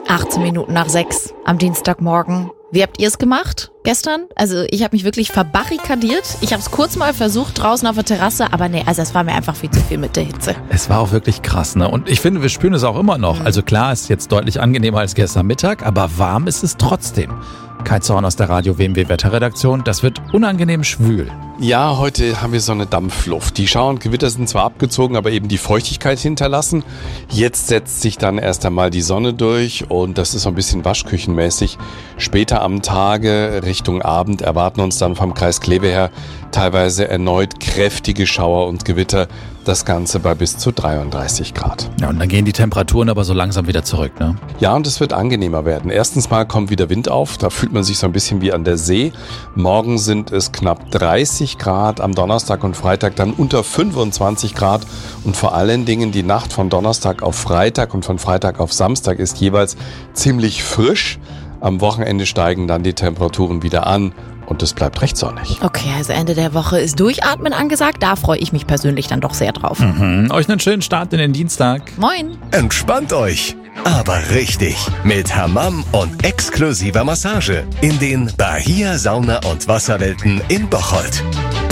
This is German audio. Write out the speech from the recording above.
18 Minuten nach 6 am Dienstagmorgen. Wie habt ihr es gemacht gestern? Also ich habe mich wirklich verbarrikadiert. Ich habe es kurz mal versucht draußen auf der Terrasse, aber nee, also es war mir einfach viel zu viel mit der Hitze. Es war auch wirklich krass, ne? Und ich finde, wir spüren es auch immer noch. Also klar, ist jetzt deutlich angenehmer als gestern Mittag, aber warm ist es trotzdem. Kai Zorn aus der Radio WMW Wetterredaktion. Das wird unangenehm schwül. Ja, heute haben wir so eine Dampfluft. Die Schauer und Gewitter sind zwar abgezogen, aber eben die Feuchtigkeit hinterlassen. Jetzt setzt sich dann erst einmal die Sonne durch und das ist so ein bisschen waschküchenmäßig. Später am Tage, Richtung Abend, erwarten uns dann vom Kreis Kleve her teilweise erneut kräftige Schauer und Gewitter. Das Ganze bei bis zu 33 Grad. Ja, und dann gehen die Temperaturen aber so langsam wieder zurück, ne? Ja, und es wird angenehmer werden. Erstens mal kommt wieder Wind auf, da fühlt man sich so ein bisschen wie an der See. Morgen sind es knapp 30 Grad, am Donnerstag und Freitag dann unter 25 Grad. Und vor allen Dingen die Nacht von Donnerstag auf Freitag und von Freitag auf Samstag ist jeweils ziemlich frisch. Am Wochenende steigen dann die Temperaturen wieder an. Und es bleibt recht sonnig. Okay, also Ende der Woche ist Durchatmen angesagt. Da freue ich mich persönlich dann doch sehr drauf. Euch einen schönen Start in den Dienstag. Moin. Entspannt euch, aber richtig. Mit Hammam und exklusiver Massage in den Bahia Sauna- und Wasserwelten in Bocholt.